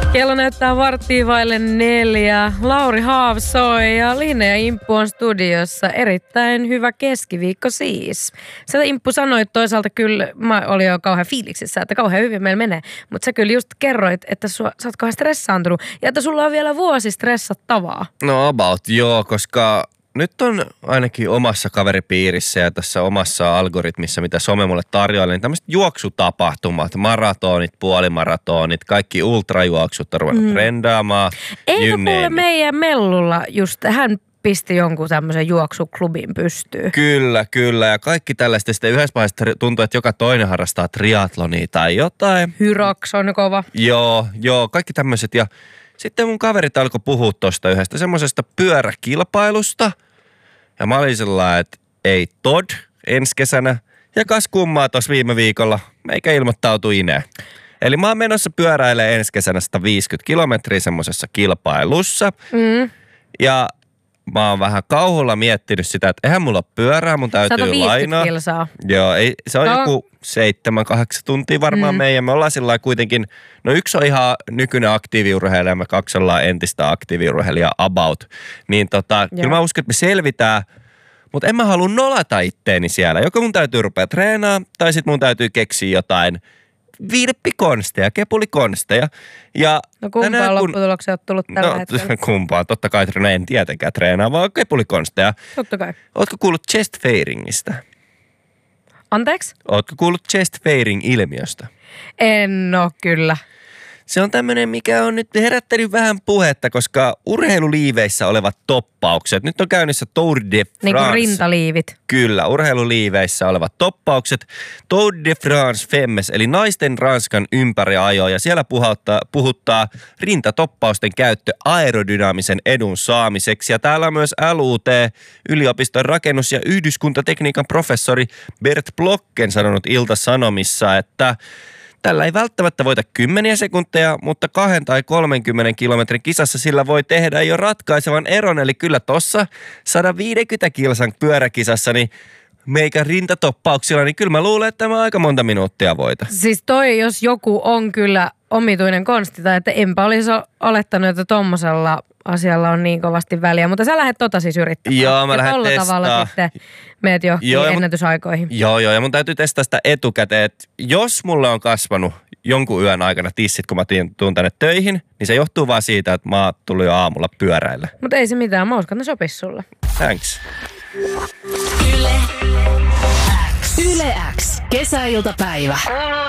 Kello näyttää 3:15. Lauri Haav soi ja Linnea Imppu on studiossa. Erittäin hyvä keskiviikko siis. Sä Imppu sanoit toisaalta kyllä, mä olin jo kauhean fiiliksissä, että kauhean hyvin meillä menee. Mutta sä kyllä just kerroit, että sä oot kauhean stressaantunut ja että sulla on vielä vuosi stressattavaa. No about joo, koska nyt on ainakin omassa kaveripiirissä ja tässä omassa algoritmissa, mitä some mulle tarjoilee, niin tämmöiset juoksutapahtumat, maratonit, puolimaratonit, kaikki ultrajuoksut on ruvennut trendaamaan. Eikö kuule meidän Mellulla just, hän pisti jonkun tämmöisen juoksuklubin pystyyn. Kyllä. Ja kaikki tällaista. Sitten yhdessä vaiheessa tuntuu, että joka toinen harrastaa triathlonia tai jotain. Hyrox on kova. Joo, kaikki tämmöiset. Ja sitten mun kaverit alkoi puhua tosta yhdestä semmoisesta pyöräkilpailusta. Ja mä olin sellainen, että ei tod ensi kesänä. Ja kas kummaa tossa viime viikolla, meikä ilmoittautui ineen. Eli mä oon menossa pyöräilemään ensi kesänä 150 kilometriä semmoisessa kilpailussa. Ja mä oon vähän kauhulla miettinyt sitä, että eihän mulla ole pyörää, mun täytyy 150 lainaa. kilsaa. Joo, se on joku 7-8 tuntia varmaan meidän. Me ollaan sillä kuitenkin, no yksi on ihan nykyinen aktiiviurheilija, me kaksi ollaan entistä aktiiviurheilijaa about. Niin kyllä mä uskon, että me selvitään, mutta en mä halua nolata itteeni siellä. Joko mun täytyy rupea treenaamaan, tai sit mun täytyy keksiä jotain vilppikonsteja, kepulikonsteja. Ja no kumpaan lopputuloksia oot tullut tällä hetkellä? Kumpaan, totta kai en tietenkään treenaa, vaan kepulikonsteja. Totta kai. Ootko kuullut chest fairingista? Anteeksi? Ootko kuullut chest fairing-ilmiöstä? En oo kyllä. Se on tämmöinen, mikä on nyt herättänyt vähän puhetta, koska urheiluliiveissä olevat toppaukset. Nyt on käynnissä Tour de France. Niin kuin rintaliivit. Kyllä, urheiluliiveissä olevat toppaukset. Tour de France Femmes, eli naisten Ranskan ympäriajo. Ja siellä puhuttaa rintatoppausten käyttö aerodynaamisen edun saamiseksi. Ja täällä on myös LUT, yliopiston rakennus- ja yhdyskuntatekniikan professori Bert Blocken sanonut Ilta-Sanomissa, että tällä ei välttämättä voita 10 sekuntia, mutta 2 tai 30 kilometrin kisassa sillä voi tehdä jo ratkaisevan eron. Eli kyllä tossa 150 kilsan pyöräkisassa, niin meikä rintatoppauksilla, niin kyllä mä luulen, että mä aika monta minuuttia voita. Siis toi, jos joku on kyllä omituinen konsti, tai että enpä olisi olettanut, että tommosella asialla on niin kovasti väliä. Mutta sä lähdet siis yrittämään. Joo, mä lähden testaa. Tavalla sitten meet johonkin ennätysaikoihin. Joo, ja mun täytyy testaa sitä etukäteen, että jos mulle on kasvanut jonkun yön aikana tissit, kun mä tuun tänne töihin, niin se johtuu vaan siitä, että mä oon tullut jo aamulla pyöräillä. Mutta ei se mitään, mä uskon, että ne sopisi sulle. Thanks. Yle X. Kesäiltapäivä.